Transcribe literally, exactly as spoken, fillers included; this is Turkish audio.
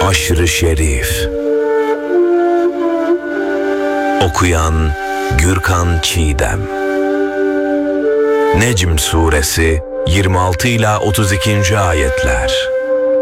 Haşr-ı Şerif. Okuyan Gürkan Çiğdem. Necm Suresi yirmi altı ila otuz ikinci ayetler.